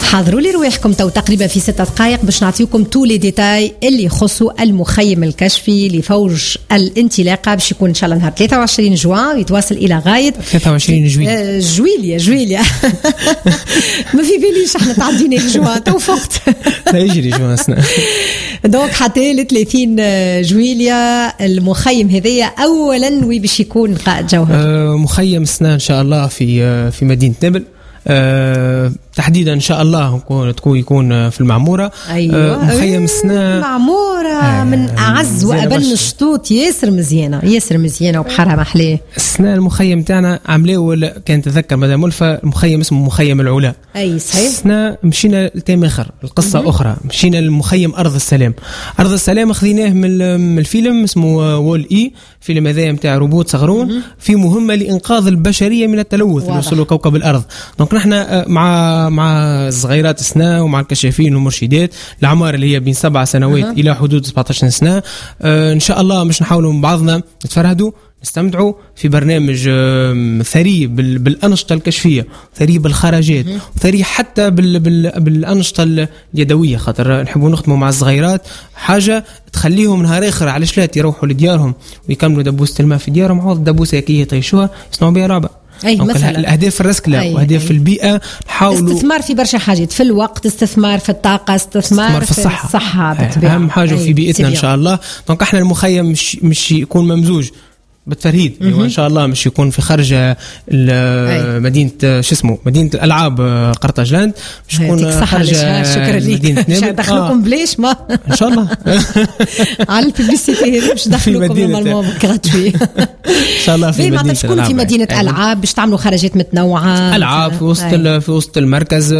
حاضروا لي رواحكم تو تقريبا في 6 دقائق باش نعطيكم تو لي ديتاي اللي يخصوا المخيم الكشفي لفوج الانطلاقه باش يكون ان شاء الله نهار 23 جوان يتواصل الى غايه 23 جويليا ما في باليش احنا تعدينا الجوان تو فقت لا يجري جوان سنة دونك حتى 30 جويليا المخيم هذيا اولا وي باش يكون قائد جوهر مخيم سنة ان شاء الله في مدينة نابل تحديدا ان شاء الله يكون في المعموره. أيوة. مخيم سنا المعموره من اعز وابن الشطوط ياسر مزيانه وبحرها محلاه. السنه المخيم تاعنا عملوه كان تذكر مدام ملفه المخيم اسمه مخيم العلا. اي صحيح. السنه مشينا لتامخر القصه اخرى مشينا للمخيم ارض السلام اخذيناه من الفيلم اسمه وول اي فيلم هذا نتاع روبوت صغرون في مهمه لانقاذ البشريه من التلوث لوصلوا كوكب الارض. دونك نحن مع الصغيرات السنة ومع الكشافين والمرشدات الأعمار اللي هي بين 7 سنوات إلى حدود 17 سنة إن شاء الله مش نحاولوا من بعضنا نتفرهدوا نستمتعوا في برنامج ثري بالأنشطة الكشفية ثري بالخراجات ثري حتى بالأنشطة اليدوية خاطر نحبوا نخدموا مع الصغيرات حاجة تخليهم نهار آخر على شلات يروحوا لديارهم ويكملوا دبوسة الماء في ديارهم عوض دبوسة هكية يطيشوها يصنعوا بها رعبة. أي مثلا الأهداف الرسكلة وأهداف في البيئة نحاولوا استثمار في برشا حاجات في الوقت استثمار في الطاقة استثمار في الصحة أهم حاجة في بيئتنا إن شاء الله. دونك احنا المخيم مش يكون ممزوج بالترهيد وإن شاء الله مش يكون في خارج مدينة مدينة الألعاب قرطاجلاند مش يكون خارج مدينة نابل. مش دخلكم بليش ما إن شاء الله على الببليسيتي هذه مش دخلكم نورمالمون غراتوي إن شاء الله في مدينة الألعاب. في مدينة ألعاب باش تعملوا خرجات متنوعة ألعاب في وسط المركز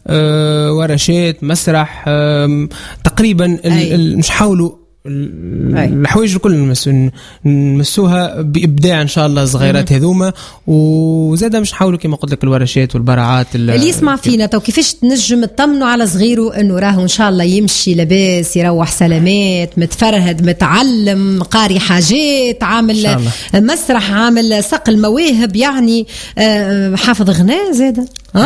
ورشات مسرح تقريبا مش حاولوا الحوايج الكل نمسوها بإبداع إن شاء الله صغيرات هذوما وزادا مش نحاولوا كما قلت لك الورشات والبراعات اللي يسمع فينا تو كيفاش تنجم تطمنوا على صغيره انه راهو ان شاء الله يمشي لاباس يروح سلامات متفرهد متعلم قاري حاجات عامل مسرح عامل صقل مواهب يعني حافظ غناء زادا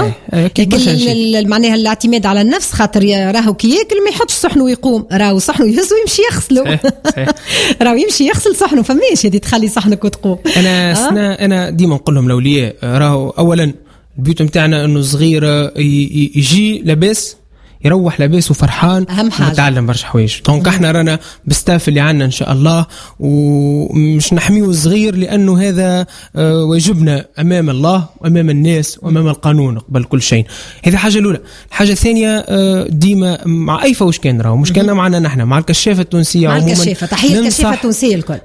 معناها الاعتماد على النفس خاطر راهو كي ياكل ما يحطش صحنه ويقوم راهو صحنه يهز ويمشي يغسله راهو يمشي يغسل صحنه فماش هذه تخلي صحنك وتقوم. انا ديما نقول لهم الاولياء راهو اولا البيوت نتاعنا انه صغير يجي لاباس يروح لاباس وفرحان ومتعلم برشا حوايج. دونك احنا رانا بالستاف اللي عنا ان شاء الله ومش نحميه الصغير لانه هذا واجبنا امام الله وامام الناس وامام القانون قبل كل شيء. هذه حاجه الاولى. الحاجه الثانيه ديما مع اي فوج كان راهو مش كان معنا نحن مع الكشافه التونسيه مع الكشافه تحيه الكشافه التونسيه الكل